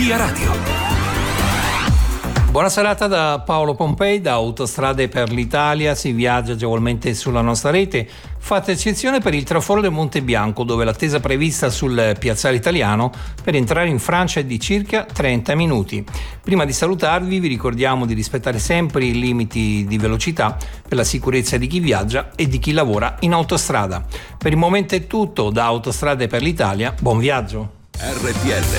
Via Radio. Buona serata da Paolo Pompei, da Autostrade per l'Italia. Si viaggia agevolmente sulla nostra rete. Fate eccezione per il traforo del Monte Bianco, dove l'attesa prevista sul piazzale Italiano per entrare in Francia è di circa 30 minuti. Prima di salutarvi vi ricordiamo di rispettare sempre i limiti di velocità per la sicurezza di chi viaggia e di chi lavora in autostrada. Per il momento è tutto da Autostrade per l'Italia. Buon viaggio. RPL